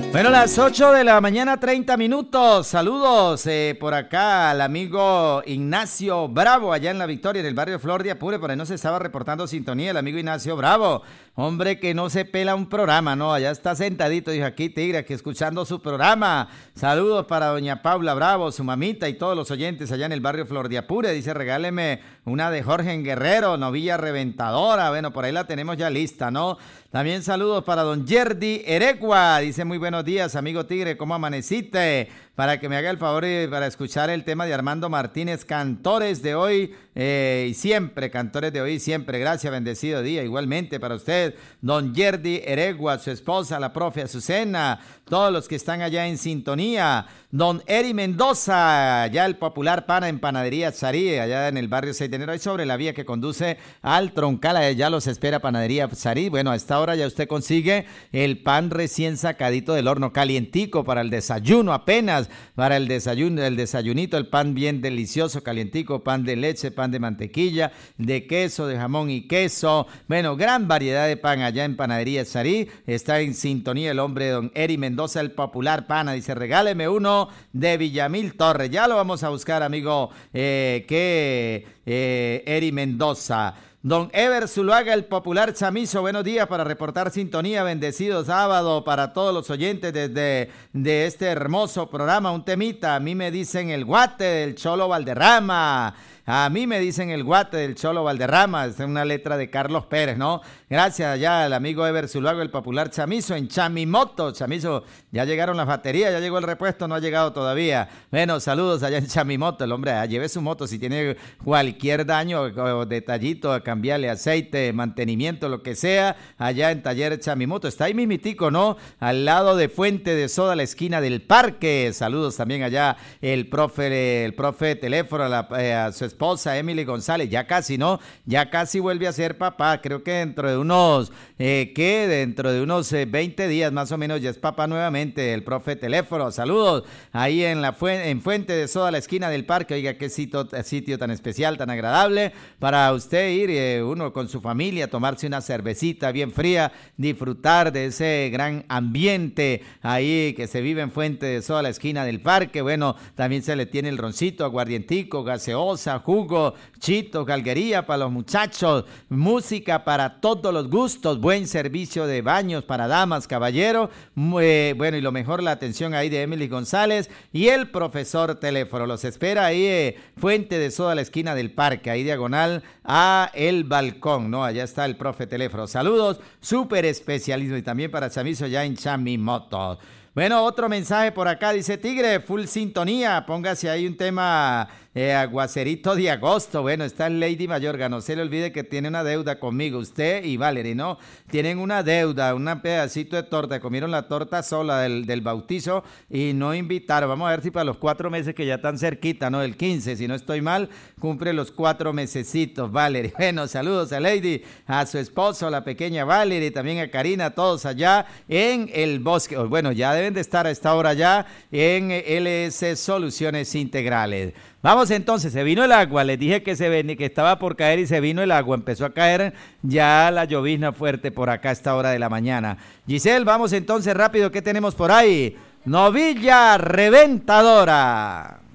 Bueno, las 8 de la mañana, 30 minutos. Saludos por acá al amigo Ignacio Bravo, allá en La Victoria, en el barrio Flor de Apure. Por ahí nos estaba reportando sintonía el amigo Ignacio Bravo. Hombre que no se pela un programa, ¿no? Allá está sentadito, dijo aquí, tigre, aquí escuchando su programa. Saludos para doña Paula Bravo, su mamita y todos los oyentes allá en el barrio Flor de Apure. Dice, regáleme una de Jorge en Guerrero, novilla reventadora. Bueno, por ahí la tenemos ya lista, ¿no? También saludos para don Yerdi Erecua. Dice, muy buenos días, amigo tigre, ¿cómo amaneciste? Para que me haga el favor para escuchar el tema de Armando Martínez, cantores de hoy y siempre, cantores de hoy y siempre. Gracias, bendecido día. Igualmente para usted, don Yerdi Eregua, su esposa, la profe Azucena, todos los que están allá en sintonía. Don Eri Mendoza, allá el popular pana en Panadería Tsarí, allá en el barrio 6 de enero, ahí sobre la vía que conduce al Troncal, allá los espera Panadería Tsarí. Bueno, a esta hora ya usted consigue el pan recién sacadito del horno, calientico para el desayuno apenas, para el desayuno, el desayunito, el pan bien delicioso, calientico, pan de leche, pan de mantequilla, de queso, de jamón y queso. Bueno, gran variedad de pan allá en Panadería Tsarí. Está en sintonía el hombre don Eri Mendoza, el popular pana. Dice, regáleme uno de Villamil Torres. Ya lo vamos a buscar, amigo, Eri Mendoza. Don Ever Zuluaga, el popular chamizo, buenos días para reportar sintonía, bendecido sábado para todos los oyentes de este hermoso programa. Un temita, a mí me dicen el guate del Cholo Valderrama. A mí me dicen el guate del Cholo Valderrama, es una letra de Carlos Pérez, ¿no? Gracias allá al amigo Ever Zuluaga, el popular chamizo, en Chamimoto. Chamizo, ya llegaron las baterías, ya llegó el repuesto, no ha llegado todavía. Bueno, saludos allá en Chamimoto, el hombre, lleve su moto, si tiene cualquier daño o detallito, cambiarle aceite, mantenimiento, lo que sea, allá en Taller Chamimoto. Está ahí mismitico, ¿no? Al lado de Fuente de Soda, a la esquina del parque. Saludos también allá el profe teléfono, a su esposa Emily González, ya casi, ¿no? Ya casi vuelve a ser papá, creo que dentro de unos 20 días más o menos ya es papá nuevamente, el profe teléfono. Saludos ahí en Fuente de Soda, a la esquina del parque. Oiga, qué sitio tan especial, tan agradable para usted ir uno con su familia, tomarse una cervecita bien fría, disfrutar de ese gran ambiente ahí que se vive en Fuente de Soda, a la esquina del parque. Bueno, también se le tiene el roncito, aguardientico, gaseosa, jugo, chito, galguería para los muchachos, música para todos los gustos, buen servicio de baños para damas, caballeros, bueno, y lo mejor, la atención ahí de Emily González y el profesor teléfono. Los espera ahí, Fuente de Soda, a la esquina del parque, ahí diagonal a el balcón, ¿no? Allá está el profe teléfono. Saludos, súper especialismo, y también para Chamizo ya en Chamimoto. Bueno, otro mensaje por acá, dice, tigre, full sintonía, póngase ahí un tema, aguacerito de agosto. Bueno, está Lady Mayorga, no se le olvide que tiene una deuda conmigo, usted y Valerie, ¿no? Tienen una deuda, un pedacito de torta, comieron la torta sola del bautizo y no invitaron. Vamos a ver si para los 4 meses que ya están cerquita, ¿no? El 15, si no estoy mal, cumple los 4 mesecitos, Valerie. Bueno, saludos a Lady, a su esposo, la pequeña Valerie, también a Karina, todos allá en el bosque. Bueno, ya deben de estar a esta hora ya en LS Soluciones Integrales. Vamos entonces, se vino el agua, les dije que estaba por caer y se vino el agua, empezó a caer ya la llovizna fuerte por acá a esta hora de la mañana. Giselle, vamos entonces rápido, ¿qué tenemos por ahí? Novilla reventadora.